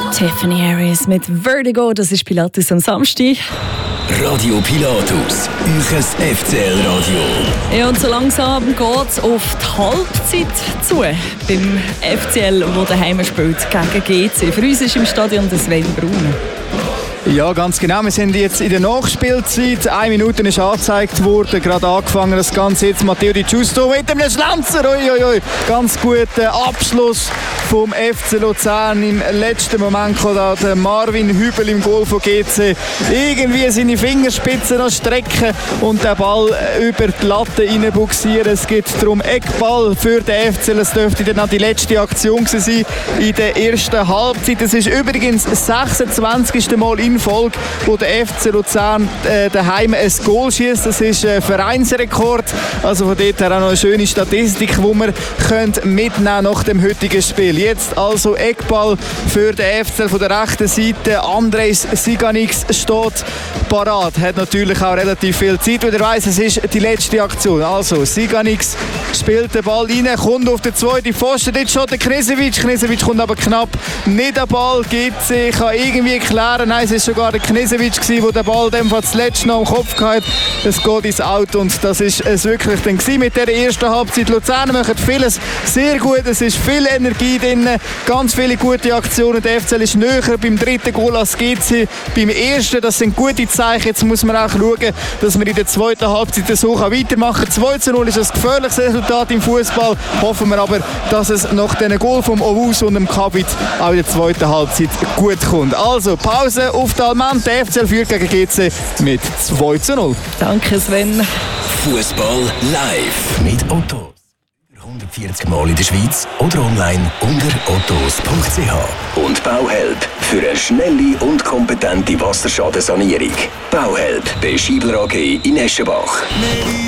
Tiffany Harris mit Vertigo, das ist Pilatus am Samstag. Radio Pilatus, euch FCL-Radio. Ja, und so langsam geht es auf die Halbzeit zu beim FCL, der daheim spielt gegen GC. Für uns ist im Stadion der Sven Brun. Ja, ganz genau. Wir sind jetzt in der Nachspielzeit. 1 Minute ist angezeigt worden. Gerade angefangen das Ganze jetzt Matteo Di Giusto mit einem Schlanzer. Ui. Ganz guter Abschluss vom FC Luzern. Im letzten Moment kam da der Marvin Hübel im Goal von GC irgendwie seine Fingerspitzen noch strecken und den Ball über die Latte reinbuxieren. Es geht darum Eckball für den FCL. Es dürfte dann auch die letzte Aktion sein in der ersten Halbzeit. Es ist übrigens das 26. Mal in Folge, wo der FC Luzern daheim ein Goal schießt. Das ist ein Vereinsrekord. Also von dort her auch noch eine schöne Statistik, die wir mitnehmen nach dem heutigen Spiel. Jetzt also Eckball für den FCL von der rechten Seite. Andrejs Siganix steht parat. Hat natürlich auch relativ viel Zeit, weil er weiss, es ist die letzte Aktion. Also Siganix spielt den Ball rein, kommt auf den zweiten Pfosten. Dort schon der Knežević. Knežević kommt aber knapp nicht an den Ball. GC kann irgendwie klären. Nein, es ist sogar der Knežević, der den Ball das letzte noch am Kopf hatte. Es geht ins Out und das ist es wirklich dann gewesen mit der ersten Halbzeit. Luzern machen vieles sehr gut. Es ist viel Energie drin, ganz viele gute Aktionen. Der FCL ist näher beim dritten Goal als GC beim ersten. Das sind gute Zeichen. Jetzt muss man auch schauen, dass wir in der zweiten Halbzeit so weitermachen kann. 2:0 ist ein gefährliches Resultat im Fußball. Hoffen wir aber, dass es nach diesen Goal vom Owusu und dem Kabit auch in der zweiten Halbzeit gut kommt. Also Pause auf die Almend. Der FCL führt gegen GC mit 2:0. Danke Sven. Fußball live mit Ottos. 140 Mal in der Schweiz oder online unter ottos.ch. Und Bauhelp für eine schnelle und kompetente Wasserschadensanierung. Bauhelp bei Schiebler AG in Eschenbach.